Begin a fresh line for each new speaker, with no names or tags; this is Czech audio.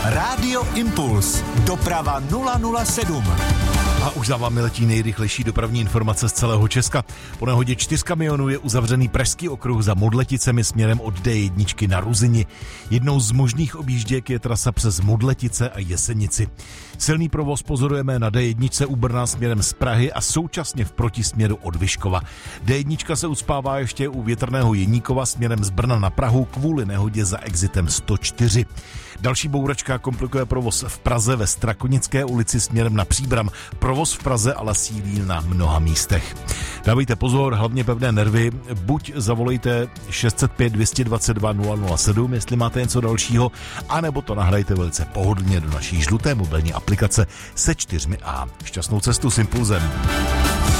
Rádio Impuls. Doprava 007.
A už za vámi letí nejrychlejší dopravní informace z celého Česka. Po nehodě 4 kamionů je uzavřený pražský okruh za Modleticemi směrem od D1 na Ruzini. Jednou z možných objížděk je trasa přes Modletice a Jesenici. Silný provoz pozorujeme na D1 u Brna směrem z Prahy a současně v protisměru od Vyškova. D1 se uspává ještě u Větrného Jeníkova směrem z Brna na Prahu kvůli nehodě za exitem 104. Další bouračka komplikuje provoz v Praze ve Strakonické ulici směrem na Příbram. Provoz v Praze ale sílí na mnoha místech. Dávejte pozor, hlavně pevné nervy. Buď zavolejte 605 222 007, jestli máte něco dalšího, anebo to nahrajte velice pohodlně do naší žluté mobilní aplikace se 4A. Šťastnou cestu s Impulzem.